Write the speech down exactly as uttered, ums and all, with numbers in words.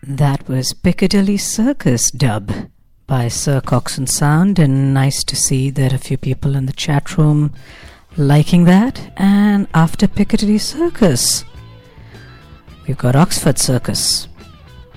That was Piccadilly Circus dub by Sir Coxsone Sound, and nice to see that a few people in the chat room liking that. And after Piccadilly Circus, we've got Oxford Circus.